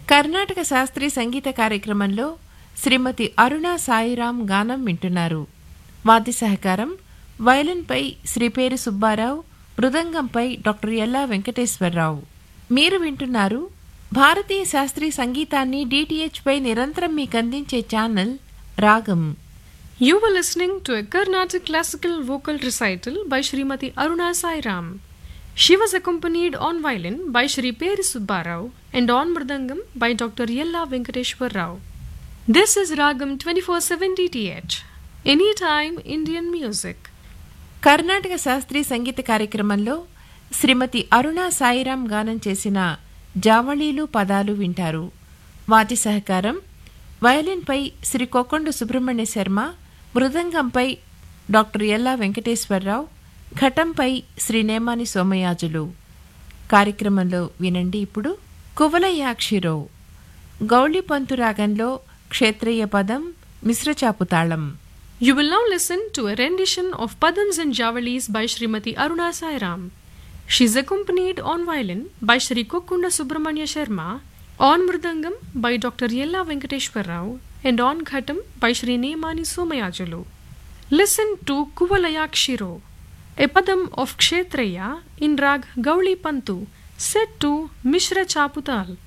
కర్ణాటక శాస్త్రీయ సంగీత కార్యక్రమంలో శ్రీమతి అరుణ సాయిరాం గానం వింటున్నారు. వాద్య సహకారం వయలిన్పై శ్రీ పేరు సుబ్బారావు, మృదంగంపై డాక్టర్ ఎల్లా వెంకటేశ్వరరావు. మీరు వింటున్నారు భారతీయ శాస్త్రీయ సంగీతాన్ని DTH పై నిరంతరం మీకందించే ఛానల్ రాగం. You were listening to a Carnatic classical vocal recital by Srimati Aruna Sairam. She was accompanied on violin by Shri Peri Subbarao and on mridangam by Dr. Yella Venkateshwar Rao. This is Ragam 24/7 DTH. Anytime Indian music. Karnataka శాస్త్రీయ సంగీత కార్యక్రమంలో శ్రీమతి అరుణ సాయిరాం గానం చేసిన జావళీలు పదాలు వింటారు. వాద్య సహకారం వయలిన్పై Shri Kokkonda Subrahmanya Sharma, మృదంగంపై doctor ఎల్లా వెంకటేశ్వరరావు, ఘటంపై శ్రీ నేమాని సోమయాజులు. కార్యక్రమంలో వినండి ఇప్పుడు కువలయాక్షిరో, గౌళిపంతు రాగంలో క్షేత్రయ్య పదం, మిశ్రచాపు తాళం. You will now listen to a rendition of Padams and Javalis by Srimati Aruna Sairam. She is accompanied on violin by Shri Kokkunda Subramanya Sharma, on mridangam by Dr. Yella Venkateshwar Rao and on ghatam by Shri Nemani Somayajulu. Listen to Kuvalayakshiro, a padam of Kshetraya in rag Gauli Pantu, set to Mishra Chaputal.